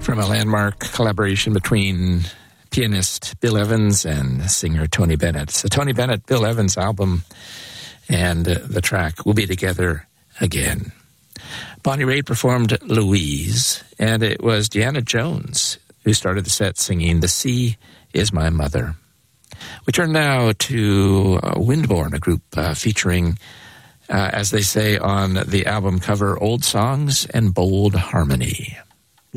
From a landmark collaboration between pianist Bill Evans and singer Tony Bennett. It's the Tony Bennett, Bill Evans album, and the track We'll Be Together Again. Bonnie Raitt performed Louise, and it was Deanna Jones who started the set singing The Sea Is My Mother. We turn now to Windborne, a group featuring, as they say on the album cover, old songs and bold harmony.